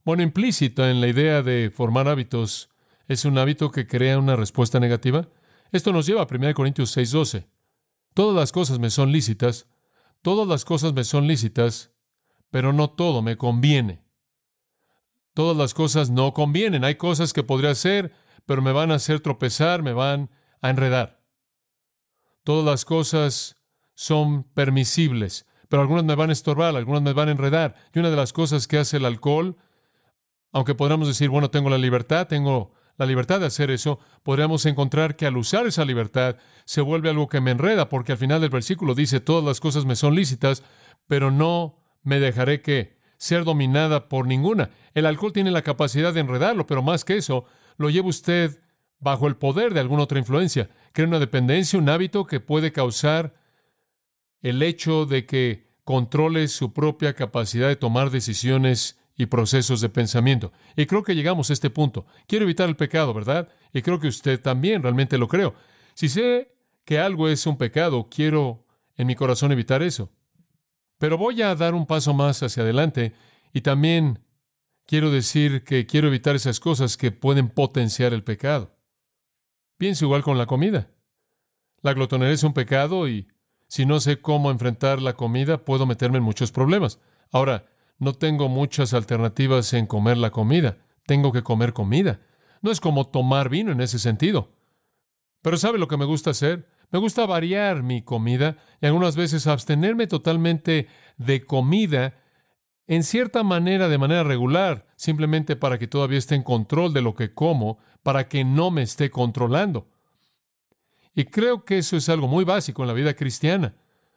Bueno, implícito en la idea de formar hábitos es un hábito que crea una respuesta negativa. Esto nos lleva a 1 Corintios 6:12. Todas las cosas me son lícitas, todas las cosas me son lícitas, pero no todo me conviene. Todas las cosas no convienen. Hay cosas que podría hacer, pero me van a hacer tropezar, me van a enredar. Todas las cosas son permisibles, pero algunas me van a estorbar, algunas me van a enredar. Y una de las cosas que hace el alcohol, aunque podríamos decir, bueno, tengo la libertad de hacer eso, podríamos encontrar que al usar esa libertad se vuelve algo que me enreda, porque al final del versículo dice, todas las cosas me son lícitas, pero no me dejaré que ser dominada por ninguna. El alcohol tiene la capacidad de enredarlo, pero más que eso, lo lleva usted bajo el poder de alguna otra influencia. Crea una dependencia, un hábito que puede causar el hecho de que controle su propia capacidad de tomar decisiones y procesos de pensamiento. Y creo que llegamos a este punto. Quiero evitar el pecado, ¿verdad? Y creo que usted también, realmente lo creo. Si sé que algo es un pecado, quiero en mi corazón evitar eso. Pero voy a dar un paso más hacia adelante y también quiero decir que quiero evitar esas cosas que pueden potenciar el pecado. Pienso igual con la comida. La glotonería es un pecado y si no sé cómo enfrentar la comida, puedo meterme en muchos problemas. Ahora, no tengo muchas alternativas en comer la comida. Tengo que comer comida. No es como tomar vino en ese sentido. Pero ¿sabe lo que me gusta hacer? Me gusta variar mi comida y algunas veces abstenerme totalmente de comida en cierta manera, de manera regular, simplemente para que todavía esté en control de lo que como, para que no me esté controlando. Y creo que eso es algo muy básico en la vida cristiana.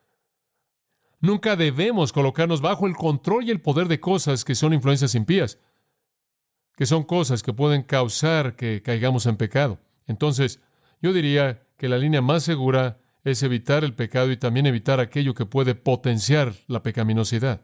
Nunca debemos colocarnos bajo el control y el poder de cosas que son influencias impías, que son cosas que pueden causar que caigamos en pecado. Entonces, yo diría que la línea más segura es evitar el pecado y también evitar aquello que puede potenciar la pecaminosidad.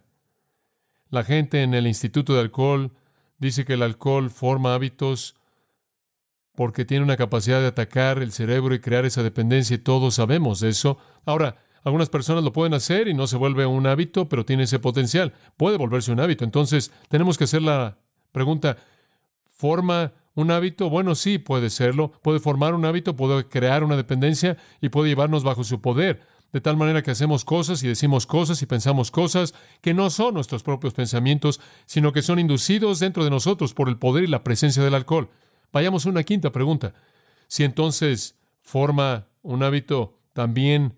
La gente en el Instituto de Alcohol dice que el alcohol forma hábitos porque tiene una capacidad de atacar el cerebro y crear esa dependencia, y todos sabemos de eso. Ahora, algunas personas lo pueden hacer y no se vuelve un hábito, pero tiene ese potencial. Puede volverse un hábito. Entonces, tenemos que hacer la pregunta, ¿forma un hábito? Bueno, sí, puede serlo. Puede formar un hábito, puede crear una dependencia y puede llevarnos bajo su poder. De tal manera que hacemos cosas y decimos cosas y pensamos cosas que no son nuestros propios pensamientos, sino que son inducidos dentro de nosotros por el poder y la presencia del alcohol. Vayamos a una quinta pregunta. Si entonces forma un hábito, ¿también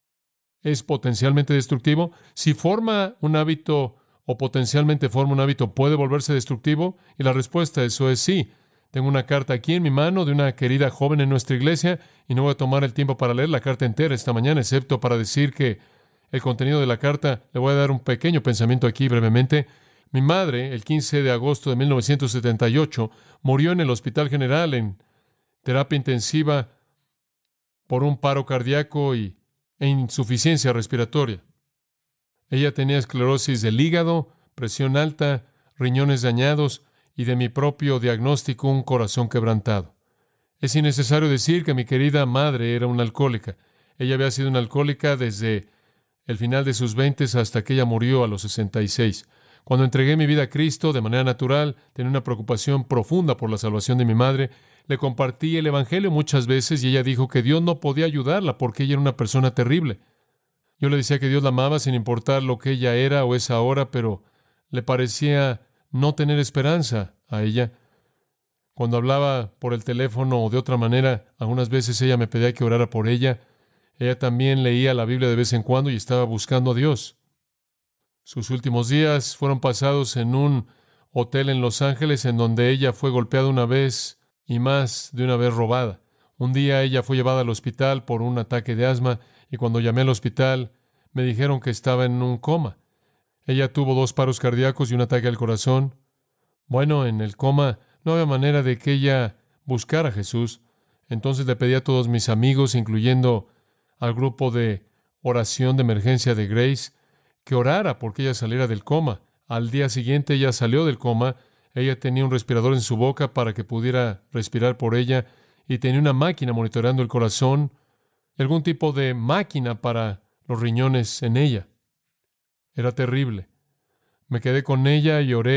es potencialmente destructivo? Si forma un hábito o potencialmente forma un hábito, ¿puede volverse destructivo? Y la respuesta a eso es sí. Tengo una carta aquí en mi mano de una querida joven en nuestra iglesia y no voy a tomar el tiempo para leer la carta entera esta mañana, excepto para decir que el contenido de la carta, le voy a dar un pequeño pensamiento aquí brevemente. Mi madre, el 15 de agosto de 1978, murió en el Hospital General en terapia intensiva por un paro cardíaco e insuficiencia respiratoria. Ella tenía esclerosis del hígado, presión alta, riñones dañados y de mi propio diagnóstico un corazón quebrantado. Es innecesario decir que mi querida madre era una alcohólica. Ella había sido una alcohólica desde el final de sus 20 hasta que ella murió a los 66. Cuando entregué mi vida a Cristo de manera natural, tenía una preocupación profunda por la salvación de mi madre. Le compartí el Evangelio muchas veces y ella dijo que Dios no podía ayudarla porque ella era una persona terrible. Yo le decía que Dios la amaba sin importar lo que ella era o es ahora, pero le parecía no tener esperanza a ella. Cuando hablaba por el teléfono o de otra manera, algunas veces ella me pedía que orara por ella. Ella también leía la Biblia de vez en cuando y estaba buscando a Dios. Sus últimos días fueron pasados en un hotel en Los Ángeles, en donde ella fue golpeada una vez y más de una vez robada. Un día ella fue llevada al hospital por un ataque de asma y cuando llamé al hospital me dijeron que estaba en un coma. Ella tuvo 2 paros cardíacos y un ataque al corazón. Bueno, en el coma no había manera de que ella buscara a Jesús. Entonces le pedí a todos mis amigos, incluyendo al grupo de oración de emergencia de Grace, que orara porque ella saliera del coma. Al día siguiente ella salió del coma. Ella tenía un respirador en su boca para que pudiera respirar por ella y tenía una máquina monitoreando el corazón, algún tipo de máquina para los riñones en ella. Era terrible. Me quedé con ella y oré